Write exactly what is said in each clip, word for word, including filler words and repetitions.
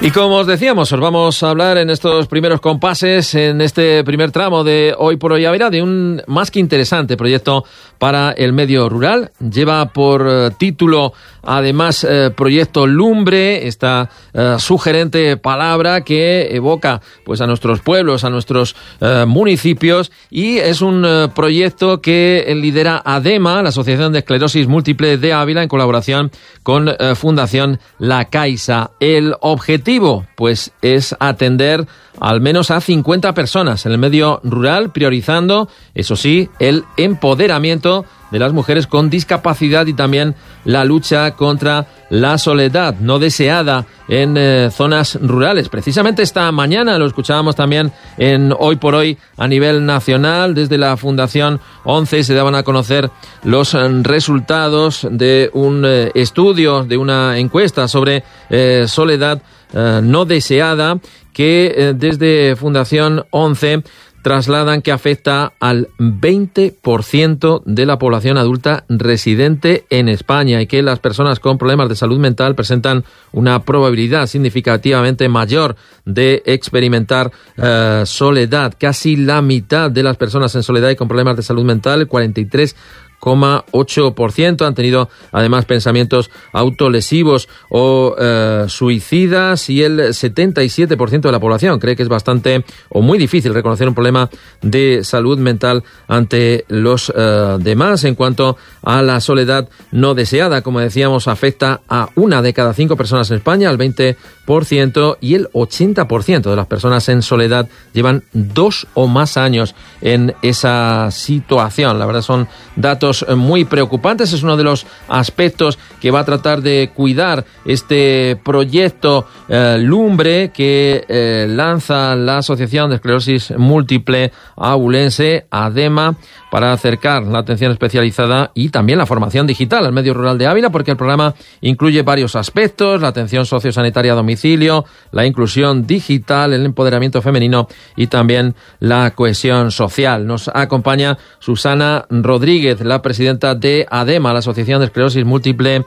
Y como os decíamos, os vamos a hablar en estos primeros compases, en este primer tramo de Hoy por Hoy Ávila, de un más que interesante proyecto para el medio rural. Lleva por eh, título, además, eh, Proyecto Lumbre, esta eh, sugerente palabra que evoca pues a nuestros pueblos, a nuestros eh, municipios, y es un eh, proyecto que lidera ADEMA, la Asociación de Esclerosis Múltiple de Ávila, en colaboración con eh, Fundación La Caixa. El objetivo pues es atender al menos a cincuenta personas en el medio rural, priorizando, eso sí, el empoderamiento de las mujeres con discapacidad y también la lucha contra la soledad no deseada en eh, zonas rurales. Precisamente esta mañana lo escuchábamos también en Hoy por Hoy a nivel nacional. Desde la Fundación once se daban a conocer los eh, resultados de un eh, estudio, de una encuesta sobre eh, soledad eh, no deseada, que eh, desde Fundación once trasladan que afecta al veinte por ciento de la población adulta residente en España, y que las personas con problemas de salud mental presentan una probabilidad significativamente mayor de experimentar eh, soledad. Casi la mitad de las personas en soledad y con problemas de salud mental, cuarenta y tres coma ocho por ciento, han tenido además pensamientos autolesivos o eh, suicidas, y el setenta y siete por ciento de la población cree que es bastante o muy difícil reconocer un problema de salud mental ante los eh, demás. En cuanto a la soledad no deseada, como decíamos, afecta a una de cada cinco personas en España, al veinte por ciento, y el ochenta por ciento de las personas en soledad llevan dos o más años en esa situación. La verdad son datos muy preocupantes. Es uno de los aspectos que va a tratar de cuidar este proyecto eh, Lumbre que eh, lanza la Asociación de Esclerosis Múltiple Abulense, ADEMA, para acercar la atención especializada y también la formación digital al medio rural de Ávila, porque el programa incluye varios aspectos: la atención sociosanitaria a domicilio, la inclusión digital, el empoderamiento femenino y también la cohesión social. Nos acompaña Susana Rodríguez, la presidenta de ADEMA, la Asociación de Esclerosis Múltiple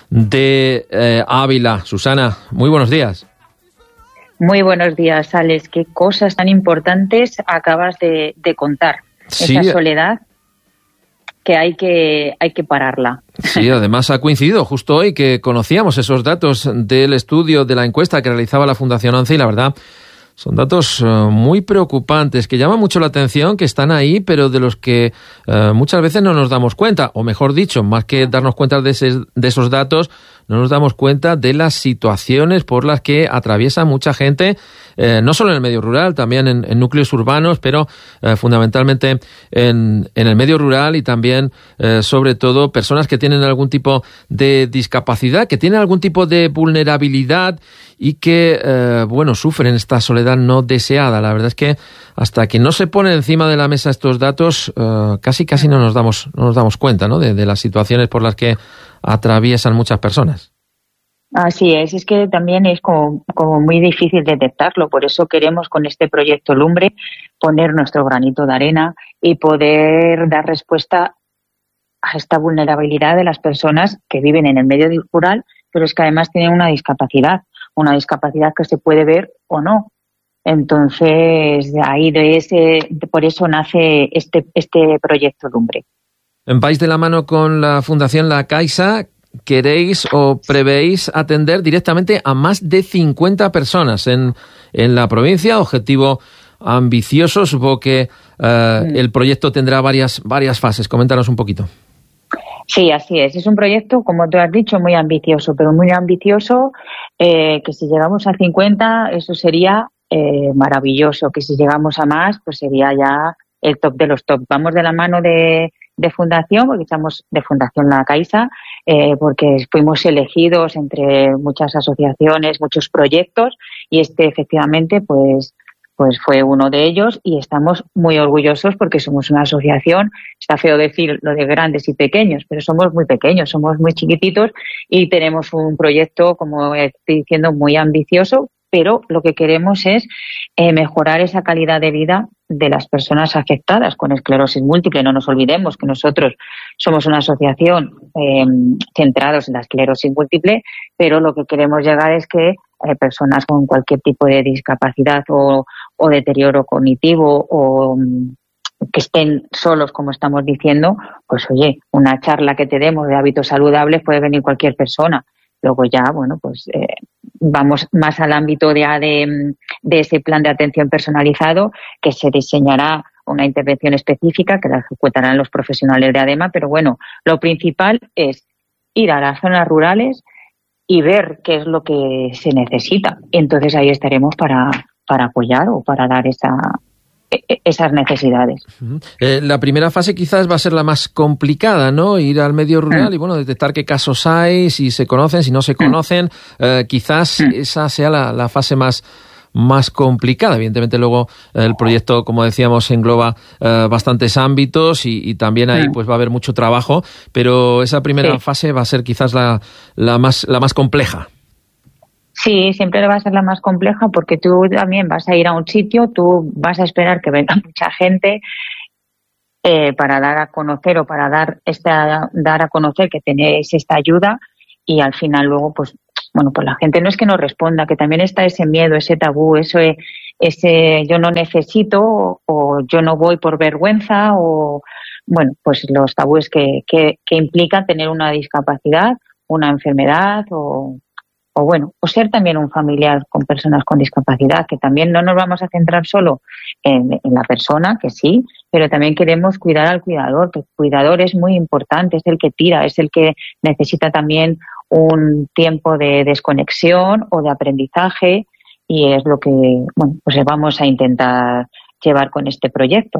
de eh, Ávila. Susana, muy buenos días. Muy buenos días, Alex. Qué cosas tan importantes acabas de, de contar. Sí. Esa soledad que hay que hay que pararla. Sí, además ha coincidido justo hoy que conocíamos esos datos del estudio de la encuesta que realizaba la Fundación once, y la verdad son datos uh, muy preocupantes, que llaman mucho la atención, que están ahí, pero de los que uh, muchas veces no nos damos cuenta, o mejor dicho, más que darnos cuenta de, ese, de esos datos, no nos damos cuenta de las situaciones por las que atraviesa mucha gente, eh, no solo en el medio rural, también en, en núcleos urbanos, pero eh, fundamentalmente en, en el medio rural, y también, eh, sobre todo, personas que tienen algún tipo de discapacidad, que tienen algún tipo de vulnerabilidad y que, eh, bueno, sufren esta soledad no deseada. La verdad es que hasta que no se ponen encima de la mesa estos datos, eh, casi casi no nos damos no nos damos cuenta, ¿no?, de, de las situaciones por las que atraviesan muchas personas. Así es, es que también es como, como muy difícil detectarlo. Por eso queremos, con este proyecto Lumbre, poner nuestro granito de arena y poder dar respuesta a esta vulnerabilidad de las personas que viven en el medio rural, pero es que además tienen una discapacidad, una discapacidad que se puede ver o no. Entonces, ahí de ese, por eso nace este, este proyecto Lumbre. Vais de la mano con la Fundación La Caixa. ¿Queréis o prevéis atender directamente a más de cincuenta personas en, en la provincia? Objetivo ambicioso. Supongo que eh, mm. el proyecto tendrá varias, varias fases. Coméntanos un poquito. Sí, así es. Es un proyecto, como tú has dicho, muy ambicioso, pero muy ambicioso, eh, que si llegamos a cincuenta, eso sería eh, maravilloso. Que si llegamos a más, pues sería ya el top de los top. Vamos de la mano de, de Fundación, porque estamos de Fundación La Caixa, eh, porque fuimos elegidos entre muchas asociaciones, muchos proyectos, y este efectivamente pues pues fue uno de ellos, y estamos muy orgullosos porque somos una asociación. Está feo decir lo de grandes y pequeños, pero somos muy pequeños, somos muy chiquititos, y tenemos un proyecto, como estoy diciendo, muy ambicioso, pero lo que queremos es eh, mejorar esa calidad de vida de las personas afectadas con esclerosis múltiple. No nos olvidemos que nosotros somos una asociación eh, centrados en la esclerosis múltiple, pero lo que queremos llegar es que eh, personas con cualquier tipo de discapacidad o, o deterioro cognitivo o que estén solos, como estamos diciendo, pues oye, una charla que te demos de hábitos saludables puede venir cualquier persona. Luego ya, bueno, pues eh, vamos más al ámbito de, de, de ese plan de atención personalizado, que se diseñará una intervención específica que la ejecutarán los profesionales de ADEMA, pero bueno, lo principal es ir a las zonas rurales y ver qué es lo que se necesita. Entonces ahí estaremos para, para apoyar o para dar esa esas necesidades. Uh-huh. Eh, la primera fase quizás va a ser la más complicada, ¿no? Ir al medio rural uh-huh. y, bueno, detectar qué casos hay, si se conocen, si no se conocen. Uh-huh. Eh, quizás uh-huh. esa sea la, la fase más más complicada. Evidentemente luego eh, el proyecto, como decíamos, engloba eh, bastantes ámbitos y, y también ahí uh-huh. pues va a haber mucho trabajo, pero esa primera sí. fase va a ser quizás la, la más la más compleja. Sí, siempre va a ser la más compleja porque tú también vas a ir a un sitio, tú vas a esperar que venga mucha gente eh, para dar a conocer o para dar esta dar a conocer que tenéis esta ayuda y al final luego pues bueno pues la gente no es que no responda, que también está ese miedo, ese tabú, eso ese yo no necesito o, o yo no voy por vergüenza o bueno pues los tabúes que, que, que implican tener una discapacidad, una enfermedad o o bueno, o ser también un familiar con personas con discapacidad, que también no nos vamos a centrar solo en, en la persona, que sí, pero también queremos cuidar al cuidador, que el cuidador es muy importante, es el que tira, es el que necesita también un tiempo de desconexión o de aprendizaje y es lo que, bueno, pues vamos a intentar llevar con este proyecto.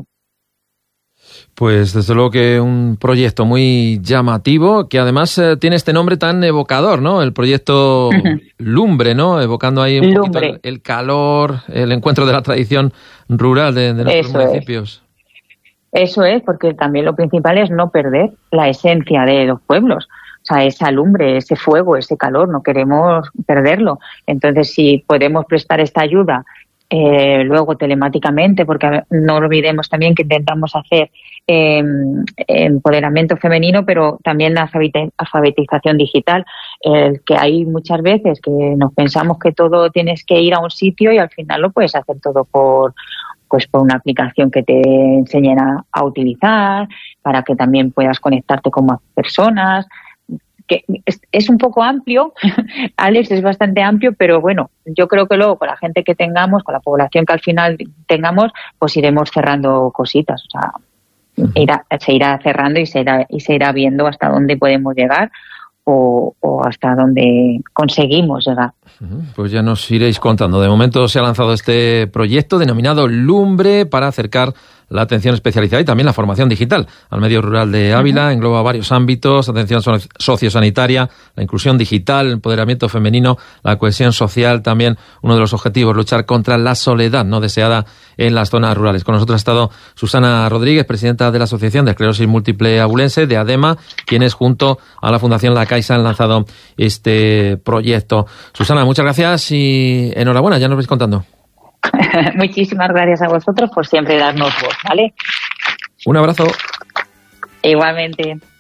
Pues desde luego que un proyecto muy llamativo, que además eh, tiene este nombre tan evocador, ¿no? El proyecto uh-huh. Lumbre, ¿no? Evocando ahí un Lumbre. poquito el, el calor, el encuentro de la tradición rural de, de nuestros Eso municipios. Es. Eso es, porque también lo principal es no perder la esencia de los pueblos. O sea, esa lumbre, ese fuego, ese calor, no queremos perderlo. Entonces, si podemos prestar esta ayuda Eh, luego telemáticamente, porque no olvidemos también que intentamos hacer eh, empoderamiento femenino, pero también la alfabetización digital, el que hay muchas veces que nos pensamos que todo tienes que ir a un sitio y al final lo puedes hacer todo por pues por una aplicación que te enseñen a, a utilizar, para que también puedas conectarte con más personas. Que es, es un poco amplio, Alex, es bastante amplio, pero bueno, yo creo que luego con la gente que tengamos, con la población que al final tengamos, pues iremos cerrando cositas, o sea, uh-huh. irá, se irá cerrando y se irá, y se irá viendo hasta dónde podemos llegar o, o hasta dónde conseguimos llegar. Uh-huh. Pues ya nos iréis contando. De momento se ha lanzado este proyecto denominado Lumbre para acercar la atención especializada y también la formación digital al medio rural de Ávila. Uh-huh. Engloba varios ámbitos: atención sociosanitaria, la inclusión digital, el empoderamiento femenino, la cohesión social. También uno de los objetivos, luchar contra la soledad no deseada en las zonas rurales. Con nosotros ha estado Susana Rodríguez, presidenta de la Asociación de Esclerosis Múltiple Abulense, de ADEMA, quienes junto a la Fundación La Caixa han lanzado este proyecto. Susana, muchas gracias y enhorabuena, ya nos vais contando. Muchísimas gracias a vosotros por siempre darnos voz, ¿vale? Un abrazo. Igualmente.